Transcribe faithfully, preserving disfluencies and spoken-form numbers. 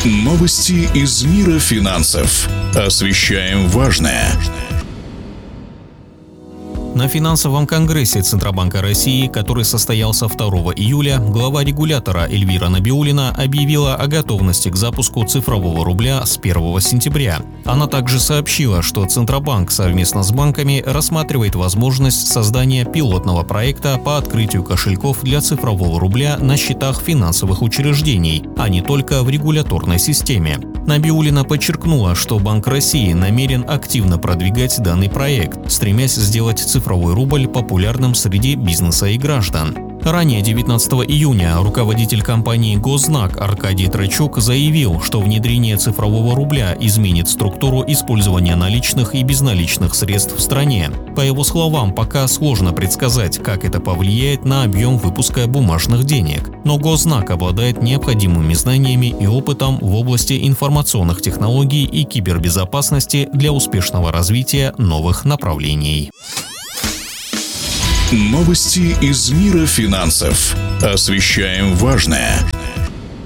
Новости из мира финансов. Освещаем важное. На финансовом конгрессе Центробанка России, который состоялся второго июля, глава регулятора Эльвира Набиуллина объявила о готовности к запуску цифрового рубля с первого сентября. Она также сообщила, что Центробанк совместно с банками рассматривает возможность создания пилотного проекта по открытию кошельков для цифрового рубля на счетах финансовых учреждений, а не только в регуляторной системе. Набиуллина подчеркнула, что Банк России намерен активно продвигать данный проект, стремясь сделать цифровой рубль популярным среди бизнеса и граждан. Ранее, девятнадцатого июня, руководитель компании «Госзнак» Аркадий Трачук заявил, что внедрение цифрового рубля изменит структуру использования наличных и безналичных средств в стране. По его словам, пока сложно предсказать, как это повлияет на объем выпуска бумажных денег. Но «Госзнак» обладает необходимыми знаниями и опытом в области информационных технологий и кибербезопасности для успешного развития новых направлений. Новости из мира финансов. Освещаем важное.